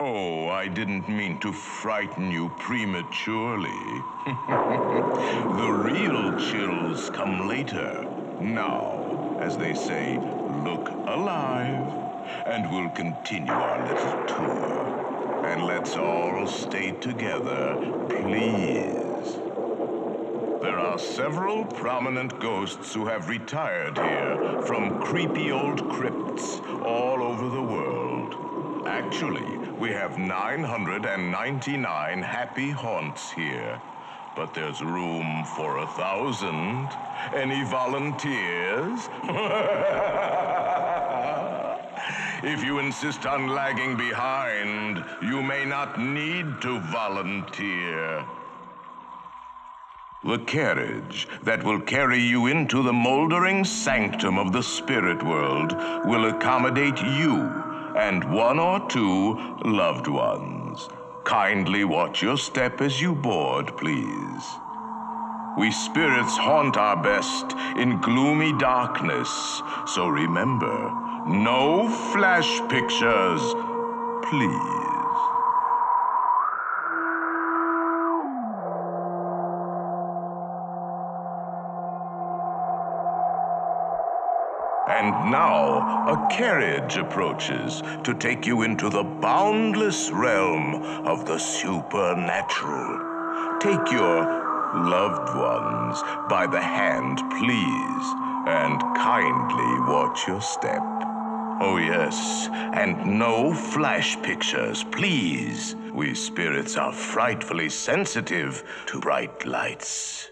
Oh, I didn't mean to frighten you prematurely. The real chills come later. Now, as they say, look alive, and we'll continue our little tour. And let's all stay together, please. There are several prominent ghosts who have retired here from creepy old crypts all over the world. Actually, we have 999 happy haunts here, but there's room for 1,000. Any volunteers? If you insist on lagging behind, you may not need to volunteer. The carriage that will carry you into the moldering sanctum of the spirit world will accommodate you and one or two loved ones. Kindly watch your step as you board, please. We spirits haunt our best in gloomy darkness, so remember, no flash pictures, please. And now, a carriage approaches to take you into the boundless realm of the supernatural. Take your loved ones by the hand, please, and kindly watch your step. Oh yes, and no flash pictures, please. We spirits are frightfully sensitive to bright lights.